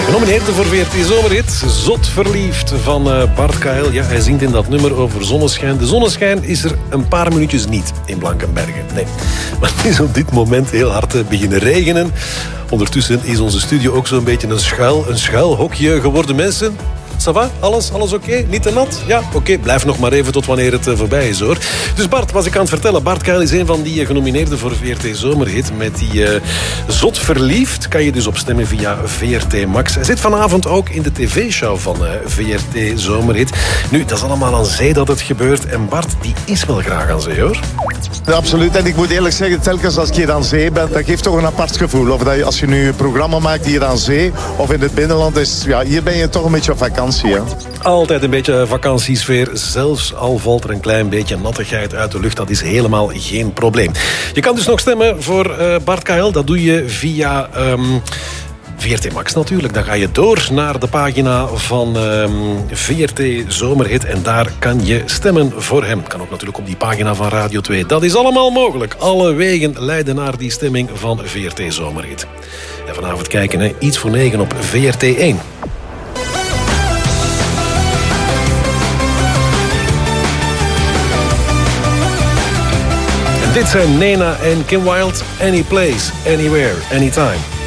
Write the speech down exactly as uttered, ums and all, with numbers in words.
Genomineerd voor V R T Zomerhit, Zot Verliefd van uh, Bart K L. Ja, hij zingt in dat nummer over zonneschijn. De zonneschijn is er een paar minuutjes niet in Blankenbergen. Nee, maar het is op dit moment heel hard uh, beginnen regenen. Ondertussen is onze studio ook zo'n beetje een schuil, een schuilhokje geworden. Mensen, ça va? Alles, alles oké? Okay? Niet te nat? Ja, oké. Okay. Blijf nog maar even tot wanneer het uh, voorbij is, hoor. Dus Bart, was ik aan het vertellen. Bart K L is een van die uh, genomineerden voor V R T Zomerhit. Met die uh, Zot Verliefd kan je dus op stemmen via V R T Max. Hij zit vanavond ook in de tv-show van uh, V R T Zomerhit. Nu, dat is allemaal aan zee dat het gebeurt. En Bart, die is wel graag aan zee, hoor. Ja, absoluut. En ik moet eerlijk zeggen, telkens als ik hier aan zee ben, dat geeft toch een apart gevoel. Of dat je, als je nu een programma maakt hier aan zee of in het binnenland, is, ja, hier ben je toch een beetje op vakantie. Hè? Altijd een beetje vakantiesfeer. Zelfs al valt er een klein beetje nattigheid uit de lucht. Dat is helemaal geen probleem. Je kan dus nog stemmen voor uh, Bart K L. Dat doe je via Um V R T Max natuurlijk. Dan ga je door naar de pagina van um, V R T Zomerhit. En daar kan je stemmen voor hem. Kan ook natuurlijk op die pagina van Radio twee. Dat is allemaal mogelijk. Alle wegen leiden naar die stemming van V R T Zomerhit. En vanavond kijken, hè, iets voor negen op V R T één. En dit zijn Nena en Kim Wilde. Any place, anywhere, anytime.